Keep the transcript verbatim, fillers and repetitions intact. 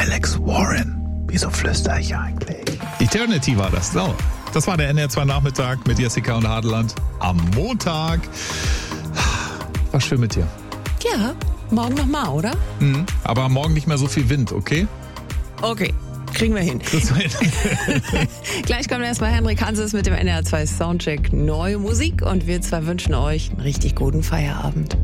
Alex Warren. Wieso flüster ich eigentlich? Eternity war das. So, das war der N R zwei Nachmittag mit Jessica und Hadeland am Montag. War schön mit dir. Ja, morgen nochmal, oder? Mhm. Aber morgen nicht mehr so viel Wind, okay? Okay, kriegen wir hin. Gleich kommt erstmal Henrik Hanses mit dem N R zwei Soundcheck Neue Musik und wir zwei wünschen euch einen richtig guten Feierabend.